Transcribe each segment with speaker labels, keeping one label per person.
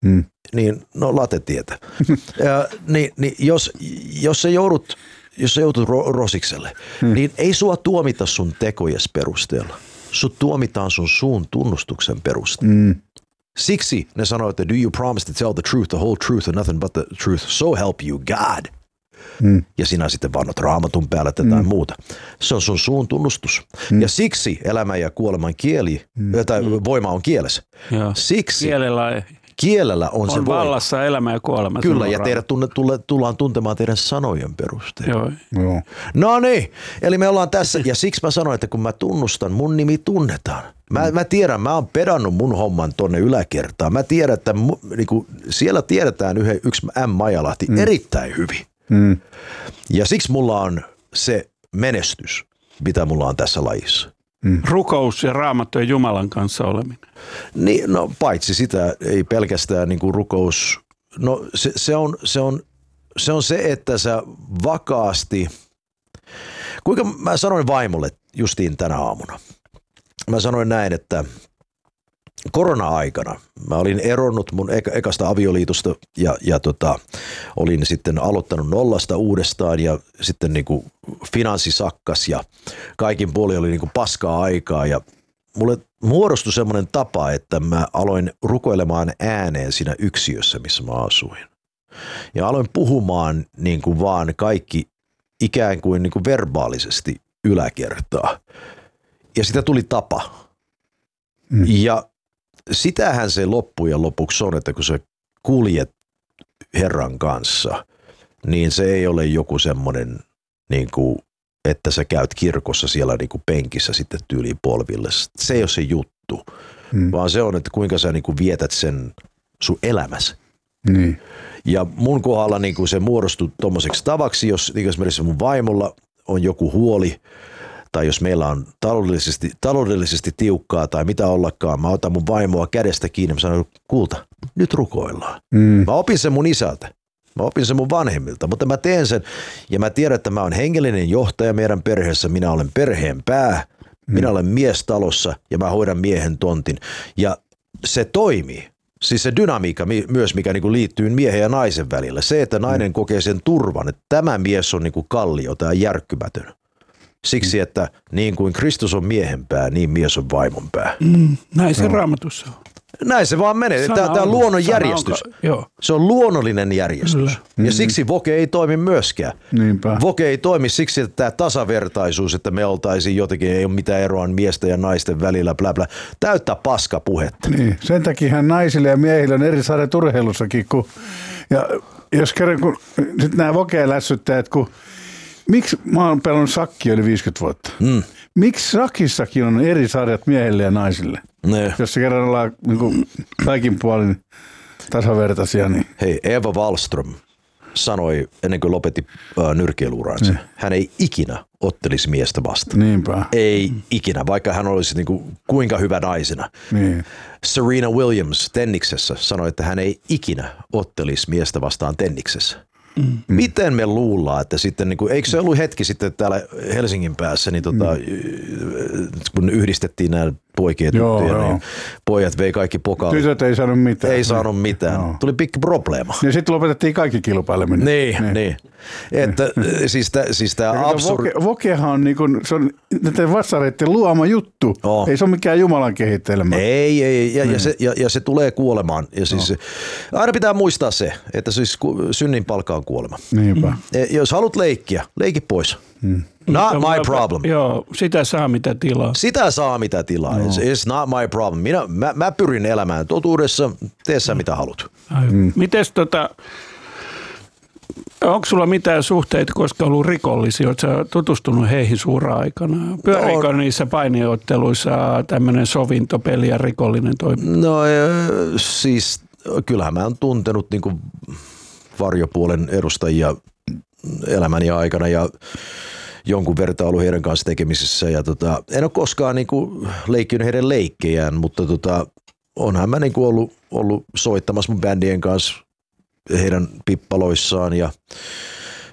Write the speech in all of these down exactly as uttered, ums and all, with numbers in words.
Speaker 1: Mm.
Speaker 2: Niin, no latetietä. ja, niin, niin jos, jos sä joudut, jos sä joudut ro- rosikselle, mm. niin ei sua tuomita sun tekojes perusteella. Sut tuomitaan sun suun tunnustuksen perusteella. Mm. Siksi ne sanoo, että do you promise to tell the truth, the whole truth and nothing but the truth, so help you God. Mm. Ja sinä sitten vannot raamatun päällä tai mm. muuta. Se on sun suun tunnustus. Mm. Ja siksi elämän ja kuoleman kieli, mm. tai voima on kielessä.
Speaker 3: Joo.
Speaker 2: Siksi
Speaker 3: kielellä,
Speaker 2: kielellä on,
Speaker 3: on
Speaker 2: se voima.
Speaker 3: vallassa elämä ja kuolema.
Speaker 2: Kyllä, ja teidät tunne, tulle, tullaan tuntemaan teidän sanojen perusteella.
Speaker 3: Joo.
Speaker 1: Joo.
Speaker 2: No niin, eli me ollaan tässä, ja siksi mä sanoin, että kun mä tunnustan, mun nimi tunnetaan. Mä, mä tiedän, mä oon pedannut mun homman tonne yläkertaan. Mä tiedän, että mu, niinku, siellä tiedetään yhden, yksi M. Majalahti mm. erittäin hyvin. Mm. Ja siksi mulla on se menestys, mitä mulla on tässä lajissa.
Speaker 3: Mm. Rukous ja Raamattu ja Jumalan kanssa oleminen.
Speaker 2: Niin, no paitsi sitä, ei pelkästään niinku rukous. No se, se, on, se, on, se on se, että sä vakaasti, kuinka mä sanoin vaimolle justiin tänä aamuna. Mä sanoin näin, että korona-aikana mä olin eronnut mun ekasta avioliitosta ja, ja tota, olin sitten aloittanut nollasta uudestaan ja sitten niinku finanssi sakkas ja kaikin puolin oli niinku paskaa aikaa ja mulle muodostui semmoinen tapa, että mä aloin rukoilemaan ääneen siinä yksiössä, missä mä asuin. Ja aloin puhumaan niinku vaan kaikki ikään kuin niinku verbaalisesti yläkertaa. Ja sitä tuli tapa. Mm. Ja sitähän se loppujen lopuksi on, että kun sä kuljet Herran kanssa, niin se ei ole joku semmoinen, niin kuin, että sä käyt kirkossa siellä niin kuin penkissä sitten tyyliin polville. Se ei ole se juttu, mm. vaan se on, että kuinka sä niin kuin vietät sen sun elämäsi.
Speaker 1: Niin.
Speaker 2: Ja mun kohdalla niin kuin se muodostui tommoseksi tavaksi, jos esimerkiksi mun vaimolla on joku huoli, tai jos meillä on taloudellisesti, taloudellisesti tiukkaa tai mitä ollakaan, mä otan mun vaimoa kädestä kiinni ja mä sanon, kulta, nyt rukoillaan. Mm. Mä opin sen mun isältä, mä opin sen mun vanhemmilta, mutta mä teen sen ja mä tiedän, että mä oon hengellinen johtaja meidän perheessä, minä olen perheen pää, mm. minä olen mies talossa ja mä hoidan miehen tontin ja se toimii. Siis se dynamiikka myös, mikä niinku liittyy miehen ja naisen välillä, se, että nainen mm. kokee sen turvan, että tämä mies on niinku kallio tai järkkymätön. Siksi, että niin kuin Kristus on miehen pää, niin mies on vaimon pää.
Speaker 3: Mm, näin se no. Raamatussa on.
Speaker 2: Näin se vaan menee. Tämä on, on luonnon järjestys. On, se on luonnollinen järjestys. Kyllä. Ja mm-hmm. siksi voke ei toimi myöskään.
Speaker 1: Niinpä.
Speaker 2: Voke ei toimi siksi, että tämä tasavertaisuus, että me oltaisiin jotenkin, ei ole mitään eroa miesten ja naisten välillä, blä blä. Täyttä paskapuhetta.
Speaker 1: Niin, sen takia naisille ja miehille on eri sarjat urheilussakin. Kun, ja jos kerran, kun sitten nämä voke-lässyttäjät, kun miksi mä oon pelannut sakkia yli viisikymmentä vuotta? Mm. Miksi sakissakin on eri sarjat miehille ja naisille? Ne. Jos se kerran ollaan niin kuin kaikin puolin tasavertaisia. Niin.
Speaker 2: Hei, Eva Wallström sanoi ennen kuin lopetti äh, nyrkkeilyuraansa, niin. hän ei ikinä ottelisi miestä vastaan.
Speaker 1: Niinpä.
Speaker 2: Ei mm. ikinä, vaikka hän olisi niin kuin, kuinka hyvä naisena. Niin. Serena Williams tenniksessä sanoi, että hän ei ikinä ottelisi miestä vastaan tenniksessä. Mm. Miten me luullaan, että sitten, niin kuin, eikö se ollut hetki sitten täällä Helsingin päässä, niin tota, mm. kun yhdistettiin nämä poikia tyttöjä, niin pojat vei kaikki pokaalit.
Speaker 1: Tytöt ei saanut mitään.
Speaker 2: Ei saanut mitään. Joo. Tuli pikki probleema.
Speaker 1: Ja sitten lopetettiin kaikki kilpaileminen.
Speaker 2: Niin, niin. niin. Että siis tämä siis absurd...
Speaker 1: Voke, vokehan on, niin kuin, se on näiden vassareiden luoma juttu. Oh. Ei se ole mikään Jumalan kehittelemä.
Speaker 2: Ei, ei. Ja, niin. ja, se, ja, ja se tulee kuolemaan. Ja siis, oh. aina pitää muistaa se, että siis synnin palkka on kuolema.
Speaker 1: Niinpä.
Speaker 2: Mm. Jos haluat leikkiä, leiki pois. Mm. Not my problem.
Speaker 3: Joo, sitä saa mitä tilaa.
Speaker 2: Sitä saa mitä tilaa. No. It's not my problem. Minä, mä, mä pyrin elämään totuudessa, tee sä mitä haluat.
Speaker 3: Mm. Mites tota, onko sulla mitään suhteita, koska ollut rikollisia? Oletko sä tutustunut heihin suura-aikana? Pyöriikö no, niissä painiotteluissa tämmöinen sovintopeli ja rikollinen toiminta?
Speaker 2: No siis kyllähän mä oon tuntenut niinku varjopuolen edustajia elämäni aikana ja jonkun verran ollut heidän kanssa tekemisissä ja tota, en ole koskaan niinku leikkinyt heidän leikkejään, mutta tota, onhan mä niinku ollut, ollut soittamassa mun bändien kanssa heidän pippaloissaan ja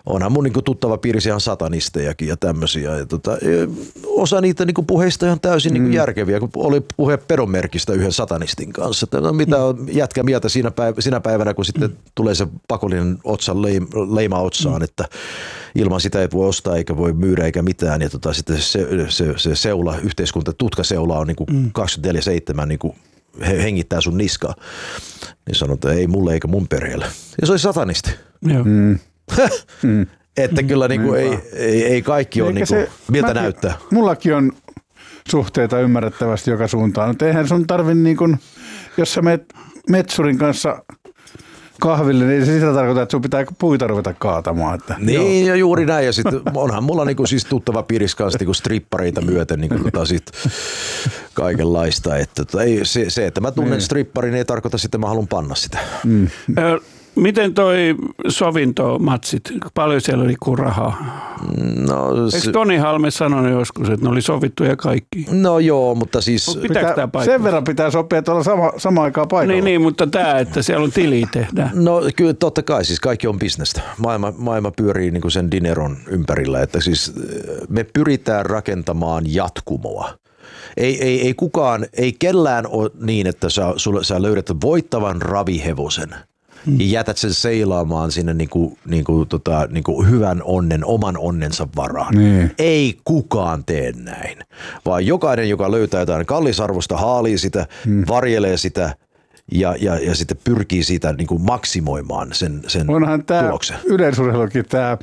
Speaker 2: onhan mun niinku tuttava piirissä ihan satanistejakin ja tämmöisiä. Ja tota, osa niitä niinku puheista ihan täysin niinku järkeviä, kun oli puhe pedonmerkistä yhden satanistin kanssa. No, mitä on jätkä mieltä siinä, päiv- siinä päivänä, kun sitten tulee se pakollinen otsan leim- leima otsaan, että ilman sitä ei voi ostaa eikä voi myydä eikä mitään. Ja tota, sitten se, se, se seula, yhteiskunta, tutkaseula on niinku kaksikymmentäneljä seitsemän niinku hengittää sun niskaa. Niin sanotaan, että ei mulle eikä mun perheelle. Ja se oli satanisti.
Speaker 3: Joo.
Speaker 1: Mm. mm.
Speaker 2: Että kyllä niinku ei, ei, ei kaikki ole niinku, se, miltä mäkin, näyttää.
Speaker 1: Mullakin on suhteita ymmärrettävästi joka suuntaan, mutta eihän sun tarvi niin kuin, jos sä meet metsurin kanssa kahville, niin se sitä tarkoittaa, että sun pitää puita ruveta kaatamaan. Että,
Speaker 2: niin, joo. Ja juuri näin. Ja sitten onhan mulla niinku siis tuttava piirissä kanssa niinku strippareita myöten niinku tota sit kaikenlaista. Että tota, ei, se, se, että mä tunnen niin. stripparin, ei tarkoita sitten, että mä haluan panna sitä.
Speaker 3: Mm. Miten toi sovintomatsit, paljon siellä oli kuin rahaa?
Speaker 2: No,
Speaker 3: Eikö Toni Halme sanonut joskus, että ne oli sovittuja kaikki?
Speaker 2: No joo, mutta siis...
Speaker 1: Pitää, sen verran pitää sopia, että olla sama, sama aikaa paikalla.
Speaker 3: Niin, niin, mutta tämä, että siellä on tili tehdään.
Speaker 2: No kyllä totta kai, siis kaikki on bisnestä. Maailma, maailma pyörii niin kuin sen dineron ympärillä, että siis me pyritään rakentamaan jatkumoa. Ei, ei, ei kukaan, ei kellään ole niin, että sä, sulle, sä löydät voittavan ravihevosen. Hmm. Ja jätät sen seilaamaan sinne niinku, niinku, tota, niinku hyvän onnen, oman onnensa varaan.
Speaker 1: Niin.
Speaker 2: Ei kukaan tee näin, vaan jokainen, joka löytää jotain kallisarvosta, haalii sitä, hmm. varjelee sitä ja, ja, ja sitten pyrkii siitä niinku maksimoimaan sen, sen
Speaker 1: onhan tää
Speaker 2: tuloksen.
Speaker 1: Yleisurheilukin tämä,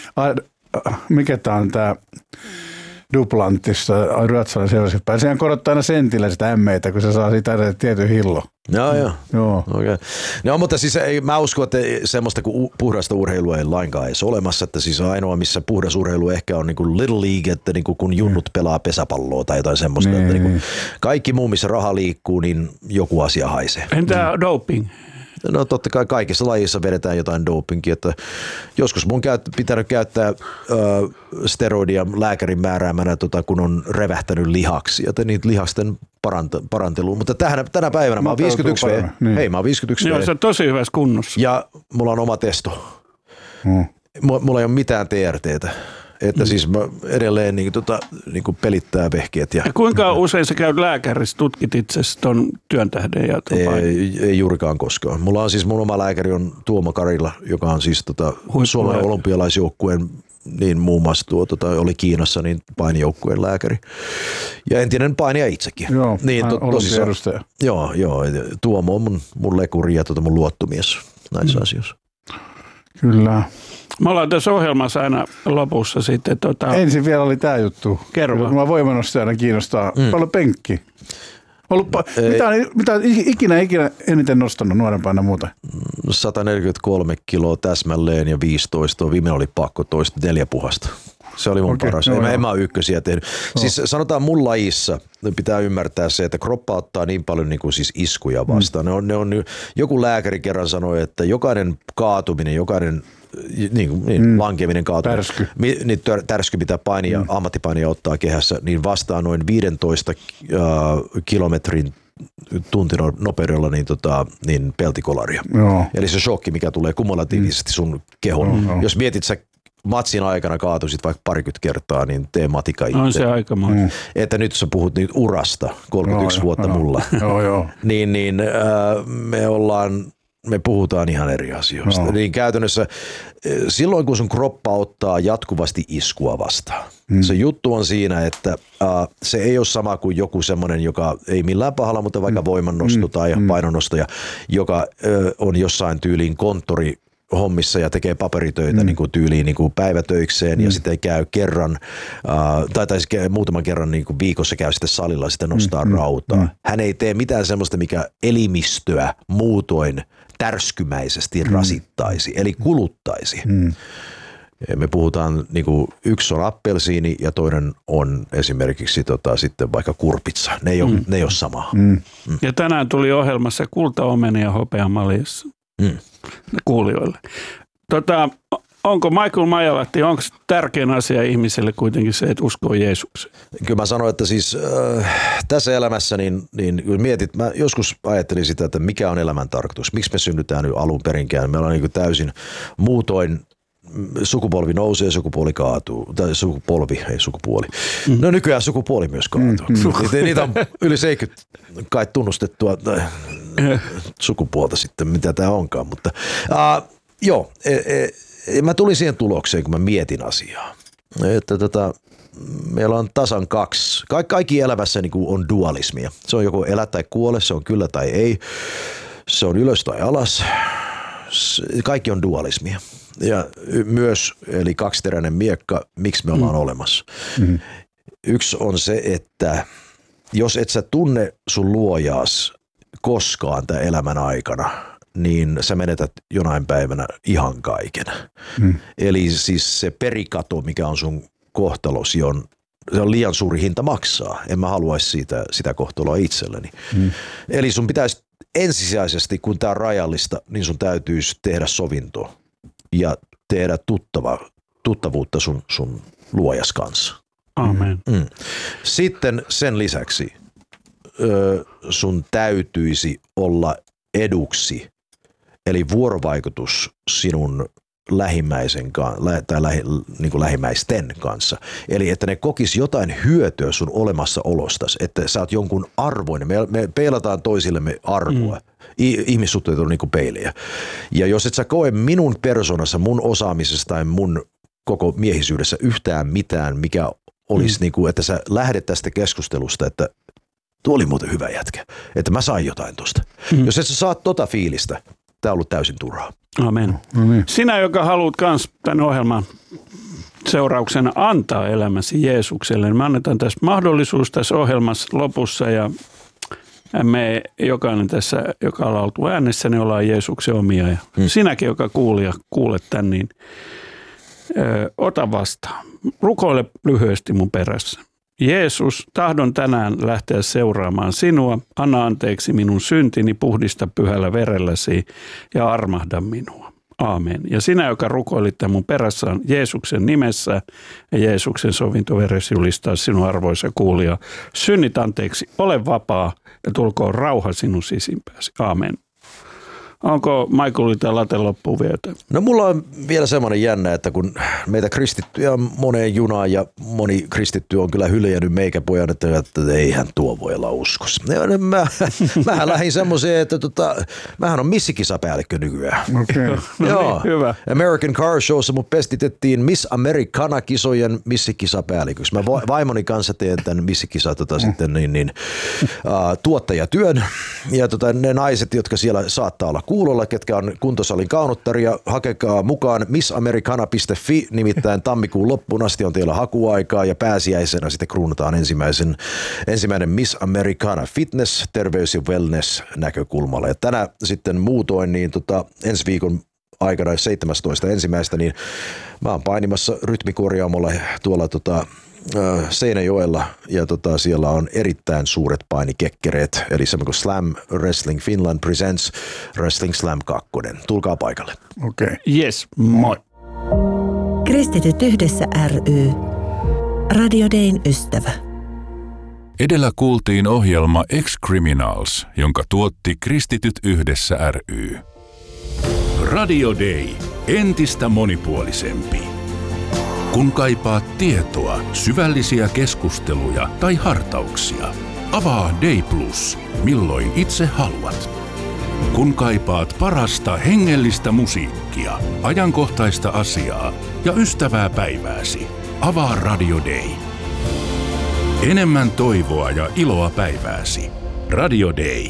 Speaker 1: mikä tämä on tämä Duplantissa, ruotsalainen sellaiset päin. Sehän korottaa aina sentillä sitä ämmeitä, kun se saa siitä tietyn hillo.
Speaker 2: Joo, joo.
Speaker 1: Joo.
Speaker 2: Okay. No, mutta siis ei, mä uskon, että semmoista kuin puhdasta urheilua ei lainkaan edes olemassa, että siis ainoa, missä puhdas urheilu ehkä on niin kuin Little League, että niin kuin kun junnut pelaa pesäpalloa tai jotain semmoista, niin. Että niin kuin kaikki muu, missä raha liikkuu, niin joku asia haisee.
Speaker 3: Entä mm. doping?
Speaker 2: No totta kai kaikissa lajissa vedetään jotain dopingia, että joskus mun käyt, pitänyt käyttää ö, steroidia lääkärin määräämänä, tota, kun on revähtänyt lihaksi, joten niitä lihasten parant- paranteluun, mutta tähän, tänä päivänä mä oon viisikymmentäyksi vuotta. Niin. Hei, mä oon viisikymmentäyksi
Speaker 3: Joo, se on tosi hyvässä kunnossa.
Speaker 2: Ja mulla on oma testo.
Speaker 1: Hmm.
Speaker 2: Mulla ei ole mitään T R T:tä. Että mm. siis mä edelleen niin, tota, niin kuin pelittää vehkeet. Ja,
Speaker 3: ja kuinka usein sä käyt lääkärissä, tutkit itsesi ton työn tähden? Ja
Speaker 2: ei, ei juurikaan koskaan. Mulla on siis mun oma lääkäri on Tuomo Karila, joka on siis tota, Suomen olympialaisjoukkueen, niin muun muassa tuo, tota, oli Kiinassa niin painijoukkueen lääkäri. Ja entinen painija itsekin.
Speaker 1: Joo,
Speaker 2: niin, to, tosissaan,
Speaker 1: edustaja.
Speaker 2: Joo, joo, Tuomo on mun, mun lekuri ja tota, mun luottomies näissä mm. asioissa.
Speaker 1: Kyllä.
Speaker 3: Me ollaan tässä ohjelmassa aina lopussa sitten. Tota...
Speaker 1: Ensin vielä oli tämä juttu.
Speaker 3: Kerro vaan.
Speaker 1: Mua voimanostajana kiinnostaa. Mm. Paljon penkki. Ollut pa- no, mitä, on, mitä on ikinä, ikinä eniten nostanut nuorempana muuta?
Speaker 2: sata neljäkymmentäkolme kiloa täsmälleen ja viisitoista. Viimeinen oli pakko toista neljä puhasta. Se oli mun okay, paras. No, en, en mä ole ykkösiä tehnyt. No. Siis sanotaan mun lajissa pitää ymmärtää se, että kroppa ottaa niin paljon niin kuin siis iskuja vastaan. Mm. Ne on, ne on, joku lääkäri kerran sanoi, että jokainen kaatuminen, jokainen niin, niin, mm. lankeminen, kaatuminen,
Speaker 1: tärsky.
Speaker 2: Niin, tärsky mitä painia, mm. ammattipainia ottaa kehässä, niin vastaa noin viisitoista uh, kilometrin tuntinopeudella niin, tota, niin peltikolaria.
Speaker 1: Joo.
Speaker 2: Eli se shokki, mikä tulee kumulatiivisesti sun kehon. Mm. Jos mietit sä matsin aikana kaatuisit vaikka parikymmentä kertaa, niin tee matika itse.
Speaker 3: On se aika monta. Mm.
Speaker 2: Että nyt sä puhut nyt urasta, kolmekymmentäyksi joo, vuotta joo. mulla.
Speaker 1: Joo, joo.
Speaker 2: niin, niin äh, me ollaan, me puhutaan ihan eri asioista. Joo. Niin käytännössä silloin, kun sun kroppa ottaa jatkuvasti iskua vastaan, mm. se juttu on siinä, että äh, se ei ole sama kuin joku semmoinen, joka ei millään pahalla, mutta vaikka mm. voimannosto tai mm. painonnosto, joka äh, on jossain tyyliin konttori hommissa ja tekee paperitöitä mm. niin kuin tyyliin niin kuin päivätöikseen mm. ja sitten käy kerran uh, tai, tai muutaman kerran niin kuin viikossa käy sitten salilla ja sitten nostaa mm. rautaa. Mm. Hän ei tee mitään semmoista, mikä elimistöä muutoin tärskymäisesti mm. rasittaisi, eli kuluttaisi. Mm. Me puhutaan, niin kuin yksi on appelsiini ja toinen on esimerkiksi tota, sitten vaikka kurpitsa. Ne ei, mm. ole, ne ei ole samaa.
Speaker 1: Mm.
Speaker 3: Mm. Ja tänään tuli ohjelmassa kultaomenia ja hopeamaljassa. Mm. Kuulijoille. Tota, onko Michael Maijalahti, onko tärkein asia ihmiselle kuitenkin se, että uskoo Jeesukseen?
Speaker 2: Kyllä mä sanoin, että siis äh, tässä elämässä niin, niin mietit, mä joskus ajattelin sitä, että mikä on elämän tarkoitus, miksi me synnytään nyt alun perinkään. Me ollaan niin kuin täysin muutoin sukupolvi nousee, sukupuoli kaatuu. Tai sukupolvi, ei sukupuoli. Mm. No nykyään sukupuoli myös kaatuu. Mm. Niitä, niitä on yli seitsemänkymmentä kai tunnustettua sukupuolta sitten, mitä tämä onkaan. Mutta uh, joo, e, e, mä tulin siihen tulokseen, kun mä mietin asiaa. Että tota, meillä on tasan kaksi. Ka- kaikki elämässä niin kuin on dualismia. Se on joko elä tai kuole, se on kyllä tai ei. Se on ylös tai alas. Kaikki on dualismia. Ja myös, eli kaksiteräinen miekka, miksi me ollaan mm. olemassa. Mm. Yksi on se, että jos et sä tunne sun luojaas koskaan tämän elämän aikana, niin sä menetät jonain päivänä ihan kaiken. Mm. Eli siis se perikato, mikä on sun kohtalosi, on, se on liian suuri hinta maksaa. En mä haluaisi siitä, sitä kohtaloa itselleni. Mm. Eli sun pitäisi ensisijaisesti, kun tää on rajallista, niin sun täytyisi tehdä sovinto ja tehdä tuttava, tuttavuutta sun, sun luojas kanssa.
Speaker 3: Amen.
Speaker 2: Mm. Sitten sen lisäksi ö, sun täytyisi olla eduksi, eli vuorovaikutus sinun lähimmäisen kanssa, tai lähi, niin kuin lähimmäisten kanssa. Eli että ne kokis jotain hyötyä sun olemassaolostas, että sä oot jonkun arvoinen. Me, me peilataan toisillemme arvoa. Mm. Ihmissuhteet on niin kuin peilejä. Ja jos et sä koe minun persoonassa, mun osaamisessa tai mun koko miehisyydessä yhtään mitään, mikä olisi mm. niin kuin, että sä lähdet tästä keskustelusta, että tuo oli muuten hyvä jätkä, että mä sain jotain tosta. Mm. Jos et sä saat tota fiilistä, tää on ollut täysin turhaa.
Speaker 3: Amen. No niin. Sinä, joka haluat kans tämän ohjelman seurauksena antaa elämäsi Jeesukselle, niin me annetaan tässä mahdollisuus tässä ohjelmassa lopussa ja me jokainen tässä, joka on oltu äänessä, niin ollaan Jeesuksen omia. Ja hmm. sinäkin, joka kuulija, kuulet tämän, niin ö, ota vastaan. Rukoile lyhyesti mun perässä. Jeesus, tahdon tänään lähteä seuraamaan sinua. Anna anteeksi minun syntini, puhdista pyhällä verelläsi ja armahda minua. Aamen. Ja sinä, joka rukoilit tämän mun perässä, on Jeesuksen nimessä ja Jeesuksen sovintoveressä julistaa sinun arvoisa kuulija. Synnit anteeksi, ole vapaa ja tulkoon rauha sinun sisimpääsi. Aamen. Onko Michaelilta late loppuun vielä?
Speaker 2: No mulla on vielä semmoinen jännä, että kun meitä kristittyjä on moneen junaan ja moni kristitty on kyllä hyljännyt meikäpojan, että, että eihän tuo voi olla uskossa. Mä, mähän lähdin semmoiseen, että tota, mähän on missikisapäällikkö nykyään.
Speaker 1: Okay.
Speaker 3: No
Speaker 2: Joo.
Speaker 3: niin, hyvä.
Speaker 2: American Car Showssa mut pestitettiin Miss Americana-kisojen missikisapäälliköksi. Mä vaimoni kanssa teen tämän missikisa tota, sitten, niin, niin, uh, tuottajatyön ja tota, ne naiset, jotka siellä saattaa olla kuulolla, ketkä on kuntosalin kaunottaria, hakekaa mukaan missamericana piste fi, nimittäin tammikuun loppuun asti on teillä hakuaikaa ja pääsiäisenä sitten kruunataan ensimmäisen, ensimmäinen Miss Americana Fitness, terveys ja wellness näkökulmalla. Ja tänä sitten muutoin niin tota, ensi viikon aikana seitsemästoista ensimmäistä, niin mä oon painimassa rytmikorjaamolla tuolla tota, Seinäjoella ja tota, siellä on erittäin suuret painikekkereet, eli semmoinen kuin Slam Wrestling Finland Presents Wrestling Slam kaksi. Tulkaa paikalle.
Speaker 1: Okei. Okay.
Speaker 3: Yes, moi.
Speaker 4: Kristityt yhdessä ry. Radio Dayn ystävä.
Speaker 5: Edellä kuultiin ohjelma Ex-Criminals, jonka tuotti Kristityt yhdessä ry. Radio Day. Entistä monipuolisempi. Kun kaipaat tietoa, syvällisiä keskusteluja tai hartauksia, avaa Day Plus, milloin itse haluat. Kun kaipaat parasta hengellistä musiikkia, ajankohtaista asiaa ja ystävää päivääsi, avaa Radio Day. Enemmän toivoa ja iloa päivääsi. Radio Day.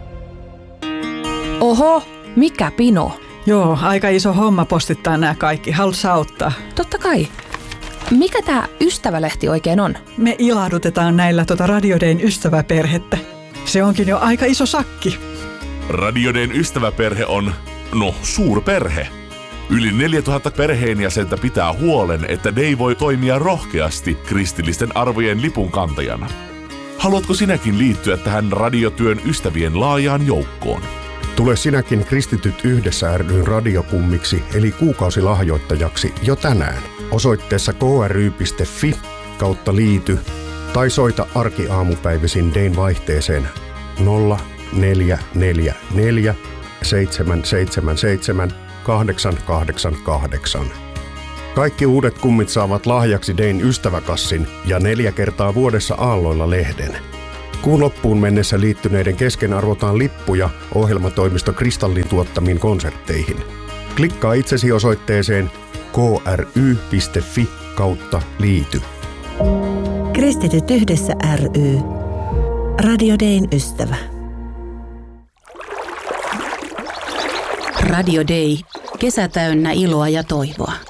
Speaker 6: Oho, mikä pino?
Speaker 7: Joo, aika iso homma postittaa nämä kaikki. Haluatko auttaa?
Speaker 6: Totta kai. Mikä tämä ystävälehti oikein on?
Speaker 7: Me ilahdutetaan näillä tuota Radio Dayn ystäväperhettä. Se onkin jo aika iso sakki.
Speaker 5: Radio Dayn ystäväperhe on, no, suurperhe. Yli neljätuhatta perheenjäsentä pitää huolen, että Day voi toimia rohkeasti kristillisten arvojen lipunkantajana. Haluatko sinäkin liittyä tähän radiotyön ystävien laajaan joukkoon?
Speaker 8: Tule sinäkin Kristityt yhdessä ry:n radiokummiksi eli kuukausilahjoittajaksi jo tänään osoitteessa kry piste fi kautta liity tai soita arkiaamupäivisin Dayn vaihteeseen nolla neljä neljä neljä seitsemän seitsemän seitsemän kahdeksan kahdeksan kahdeksan. Kaikki uudet kummit saavat lahjaksi Dayn ystäväkassin ja neljä kertaa vuodessa Aalloilla lehden. Kuun loppuun mennessä liittyneiden kesken arvotaan lippuja ohjelmatoimisto Kristallin tuottamiin konsertteihin. Klikkaa itsesi osoitteeseen kry.fi kautta liity.
Speaker 4: Kristityt yhdessä ry. Radio Dayn ystävä.
Speaker 6: Radio Day. Kesä täynnä iloa ja toivoa.